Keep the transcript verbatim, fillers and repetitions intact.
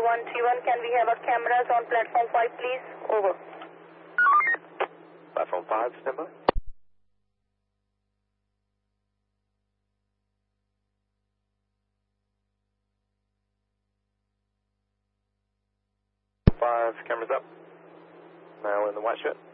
one three one, can we have our cameras on platform five, please? Over. Platform five, stand by. Five, cameras up. Now in the white shirt.